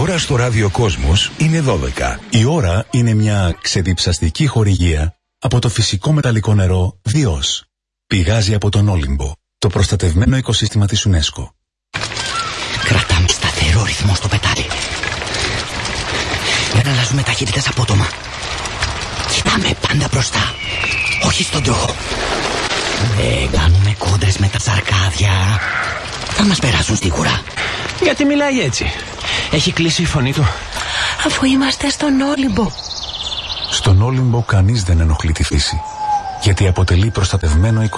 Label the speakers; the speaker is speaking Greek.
Speaker 1: ώρα στο ραδιοκόσμος είναι 12.
Speaker 2: Η ώρα είναι μια ξεδιψαστική χορηγία από το φυσικό μεταλλικό νερό Διός. Πηγάζει από τον Όλυμπο, το προστατευμένο οικοσύστημα της UNESCO.
Speaker 3: Κρατάμε σταθερό ρυθμό στο πετάλι. Δεν αλλάζουμε ταχύτητες απότομα. Κοιτάμε πάντα μπροστά, όχι στον τροχό. Δεν κάνουμε κόντρες με τα σαρκάδια. Θα μας περάσουν σίγουρα.
Speaker 4: Γιατί μιλάει έτσι? Έχει κλείσει η φωνή του.
Speaker 5: Αφού είμαστε στον Όλυμπο.
Speaker 2: Στον Όλυμπο κανείς δεν ενοχλεί τη φύση, γιατί αποτελεί προστατευμένο οικοσύστημα.